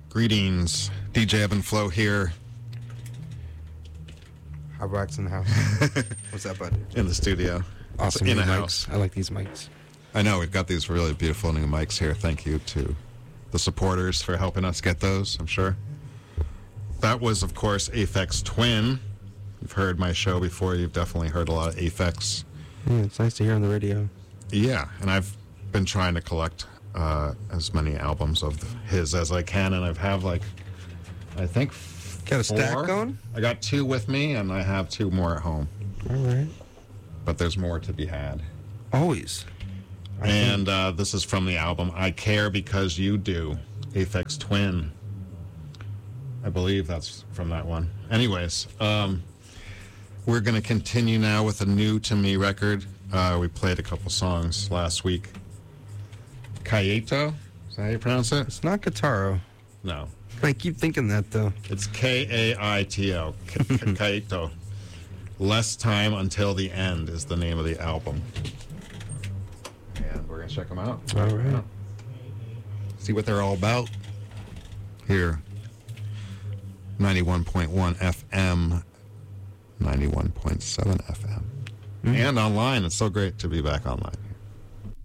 Greetings, DJ Ebb and Flow here. Hardrock's in the house. What's up, buddy? In the studio. Awesome in new the mics. house. I like these mics. I know, we've got these really beautiful new mics here. Thank you to the supporters for helping us get those, I'm sure. That was, of course, Aphex Twin. You've heard my show before. You've definitely heard a lot of Aphex. Yeah, it's nice to hear on the radio. Yeah, and I've been trying to collect as many albums of his as I can, and I've have I think Got a stack 4. going? I got 2 with me, and I have 2 more at home. All right. But there's more to be had. Always. And this is from the album I Care Because You Do, Aphex Twin. I believe that's from that one. Anyways, we're going to continue now with a new to me record. We played a couple songs last week. Kaito? Is that how you pronounce it? It's not Guitaro. No. I keep thinking that, though. It's Kaito. Kaito. Less Time Until the End is the name of the album. And we're going to check them out. All right. See what they're all about. Here. 91.1 FM. 91.7 FM. And online. It's so great to be back online.